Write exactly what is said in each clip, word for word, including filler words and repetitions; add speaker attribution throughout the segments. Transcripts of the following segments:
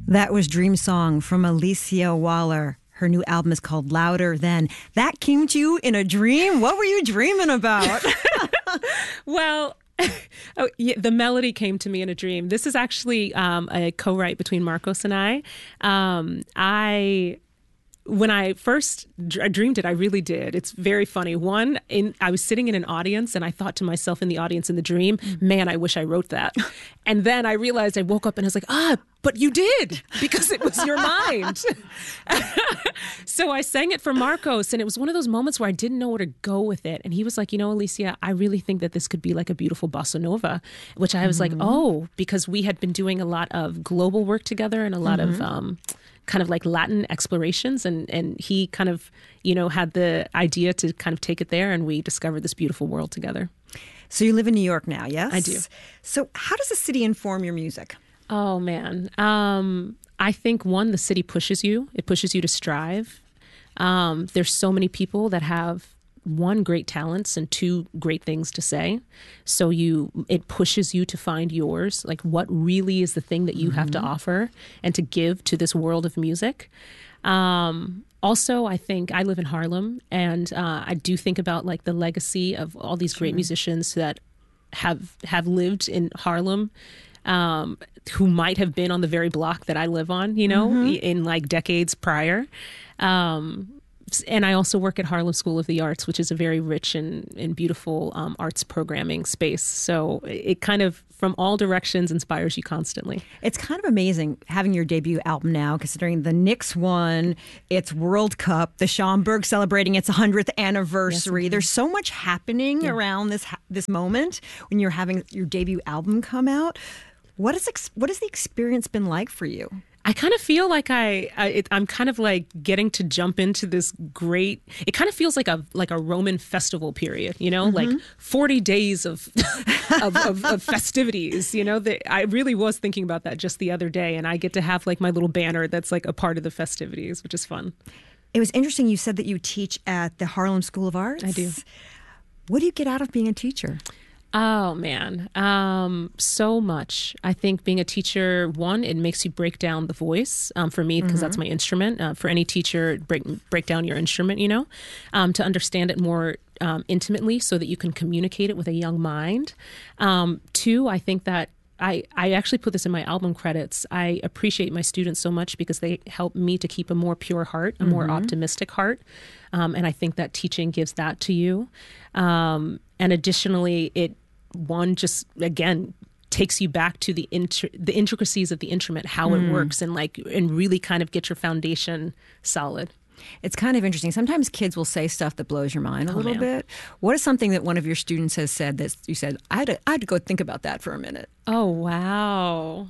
Speaker 1: That was Dream Song from Alicia Waller. Her new album is called Louder Than. That came to you in a dream? What were you dreaming about?
Speaker 2: Well, oh, yeah, the melody came to me in a dream. This is actually um, a co-write between Marcos and I. Um, I... When I first dr- dreamed it, I really did. It's very funny. One, in, I was sitting in an audience and I thought to myself in the audience in the dream, man, I wish I wrote that. And then I realized I woke up and I was like, ah, but you did, because it was your mind. So I sang it for Marcos, and it was one of those moments where I didn't know where to go with it. And he was like, you know, Alicia, I really think that this could be like a beautiful bossa nova, which I was mm-hmm. like, oh, because we had been doing a lot of global work together and a lot mm-hmm. of um, kind of like Latin explorations. And, and he kind of, you know, had the idea to kind of take it there, and we discovered this beautiful world together.
Speaker 1: So you live in New York now, yes?
Speaker 2: I do.
Speaker 1: So how does the city inform your music?
Speaker 2: Oh, man. Um, I think, one, the city pushes you. It pushes you to strive. Um, there's so many people that have, one, great talents, and two, great things to say. So you, it pushes you to find yours, like what really is the thing that you mm-hmm. have to offer and to give to this world of music. Um, also, I think I live in Harlem, and uh, I do think about like the legacy of all these great sure. musicians that have have lived in Harlem. Um, who might have been on the very block that I live on, you know, mm-hmm. in like decades prior. Um, and I also work at Harlem School of the Arts, which is a very rich and, and beautiful um, arts programming space. So it kind of, from all directions, inspires you constantly.
Speaker 1: It's kind of amazing having your debut album now, considering the Knicks won, it's World Cup, the Schomburg celebrating its one hundredth anniversary. Yes, there's so much happening yeah. around this this moment when you're having your debut album come out. What is ex- what has the experience been like for you?
Speaker 2: I kind of feel like I, I it, I'm kind of like getting to jump into this great. It kind of feels like a like a Roman festival period, you know, mm-hmm. like forty days of of, of of festivities. You know, that I really was thinking about that just the other day, and I get to have like my little banner that's like a part of the festivities, which is fun.
Speaker 1: It was interesting. You said that you teach at the Harlem School of Arts.
Speaker 2: I do.
Speaker 1: What do you get out of being a teacher?
Speaker 2: Oh, man. Um, so much. I think being a teacher, one, it makes you break down the voice um, for me, because mm-hmm. that's my instrument. Uh, for any teacher, break break down your instrument, you know, um, to understand it more um, intimately so that you can communicate it with a young mind. Um, two, I think that I, I actually put this in my album credits. I appreciate my students so much because they help me to keep a more pure heart, a mm-hmm. more optimistic heart. Um, and I think that teaching gives that to you. Um, and additionally, it one just, again, takes you back to the inter- the intricacies of the instrument, how mm. it works, and like and really kind of get your foundation solid.
Speaker 1: It's kind of interesting. Sometimes kids will say stuff that blows your mind a
Speaker 2: oh,
Speaker 1: little
Speaker 2: man.
Speaker 1: bit. What is something that one of your students has said that you said, I had to, I had to go think about that for a minute?
Speaker 2: Oh, wow.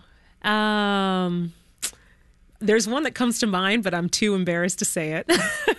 Speaker 2: Um, there's one that comes to mind, but I'm too embarrassed to say it.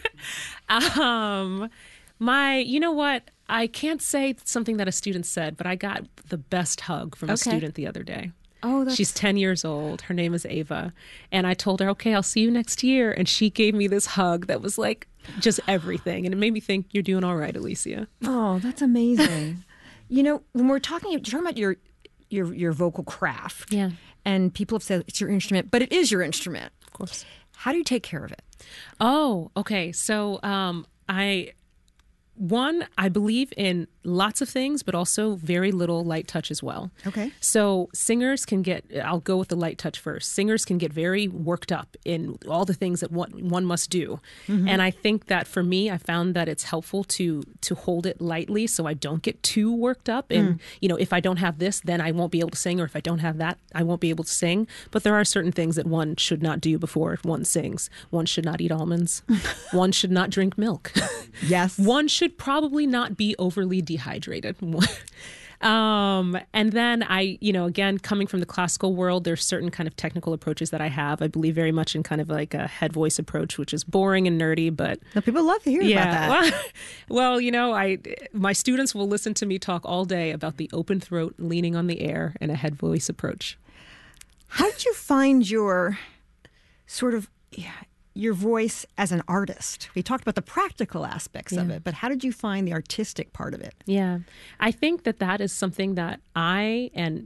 Speaker 2: um, my, you know what? I can't say something that a student said, but I got the best hug from okay. a student the other day.
Speaker 1: Oh, that's...
Speaker 2: She's ten years old. Her name is Ava. And I told her, okay, I'll see you next year. And she gave me this hug that was like just everything. And it made me think, you're doing all right, Alicia.
Speaker 1: Oh, that's amazing. You know, when we're talking, you're talking about your, your, your vocal craft.
Speaker 2: Yeah.
Speaker 1: And people have said it's your instrument, but it is your instrument.
Speaker 2: Of course.
Speaker 1: How do you take care of it?
Speaker 2: Oh, okay. So um, I... One, I believe in lots of things, but also very little light touch as well.
Speaker 1: Okay.
Speaker 2: So singers can get, I'll go with the light touch first. Singers can get very worked up in all the things that one, one must do. Mm-hmm. And I think that for me, I found that it's helpful to to hold it lightly so I don't get too worked up. And, mm. you know, if I don't have this, then I won't be able to sing. Or if I don't have that, I won't be able to sing. But there are certain things that one should not do before one sings. One should not eat almonds. One should not drink milk.
Speaker 1: Yes.
Speaker 2: One should should probably not be overly dehydrated. um, and then I, you know, again, coming from the classical world, there's certain kind of technical approaches that I have. I believe very much in kind of like a head voice approach, which is boring and nerdy, but
Speaker 1: no, people love to hear
Speaker 2: yeah,
Speaker 1: about that.
Speaker 2: Well, well, you know, I my students will listen to me talk all day about the open throat, leaning on the air, and a head voice approach.
Speaker 1: How did you find your sort of your voice as an artist? We talked about the practical aspects yeah. of it, but how did you find the artistic part of it?
Speaker 2: Yeah, I think that that is something that I and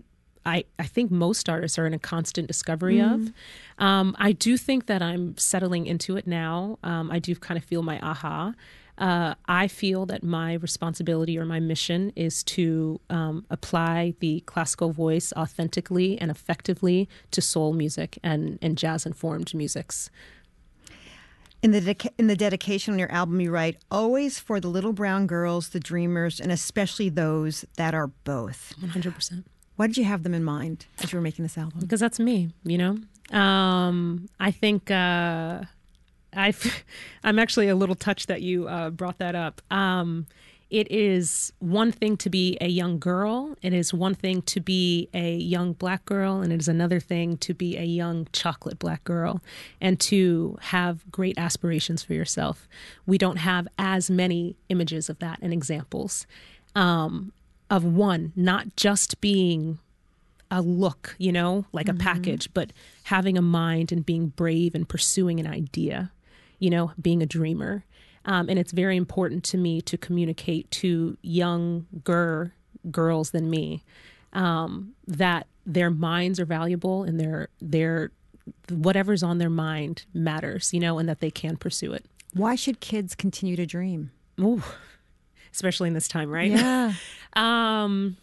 Speaker 2: I, I think most artists are in a constant discovery mm. of. Um, I do think that I'm settling into it now. Um, I do kind of feel my aha. Uh, I feel that my responsibility or my mission is to um, apply the classical voice authentically and effectively to soul music and, and jazz-informed musics.
Speaker 1: In the de- in the dedication on your album, you write, always for the little brown girls, the dreamers, and especially those that are both.
Speaker 2: one hundred percent.
Speaker 1: Why did you have them in mind as you were making this album?
Speaker 2: Because that's me, you know? Um, I think... Uh, I, I'm actually a little touched that you uh, brought that up. Um, it is one thing to be a young girl. It is one thing to be a young black girl. And it is another thing to be a young chocolate black girl and to have great aspirations for yourself. We don't have as many images of that and examples um, of one, not just being a look, you know, like mm-hmm. a package, but having a mind and being brave and pursuing an idea. You know, being a dreamer. Um, and it's very important to me to communicate to younger girls than me um, that their minds are valuable and their their whatever's on their mind matters, you know, and that they can pursue it.
Speaker 1: Why should kids continue to dream?
Speaker 2: Ooh, especially in this time, right?
Speaker 1: Yeah.
Speaker 2: um,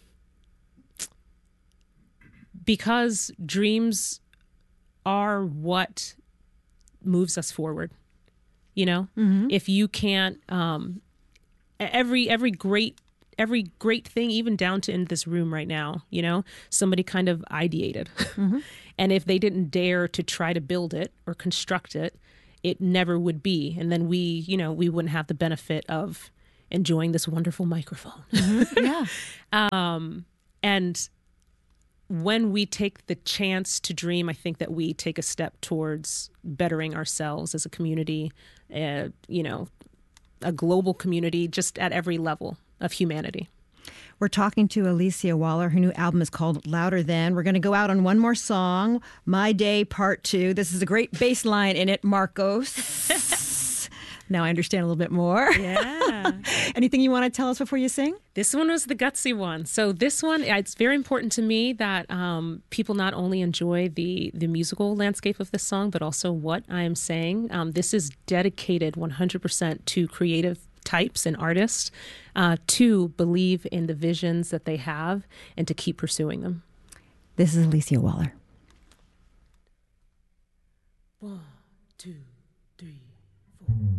Speaker 2: because dreams are what moves us forward. You know, mm-hmm. if you can't, um, every every great every great thing, even down to in this room right now, you know, somebody kind of ideated, mm-hmm. and if they didn't dare to try to build it or construct it, it never would be, and then we, you know, we wouldn't have the benefit of enjoying this wonderful microphone.
Speaker 1: Mm-hmm. Yeah,
Speaker 2: um, and. When we take the chance to dream, I think that we take a step towards bettering ourselves as a community, uh, you know, a global community, just at every level of humanity.
Speaker 1: We're talking to Alicia Waller. Her new album is called Louder Than. We're going to go out on one more song, My Day Part Two. This is a great bass line in it, Marcos. Now I understand a little bit more.
Speaker 2: Yeah.
Speaker 1: Anything you want to tell us before you sing?
Speaker 2: This one was the gutsy one. So this one, it's very important to me that um, people not only enjoy the, the musical landscape of this song, but also what I am saying. Um, this is dedicated one hundred percent to creative types and artists uh, to believe in the visions that they have and to keep pursuing them.
Speaker 1: This is Alicia Waller.
Speaker 2: One, two, three, four.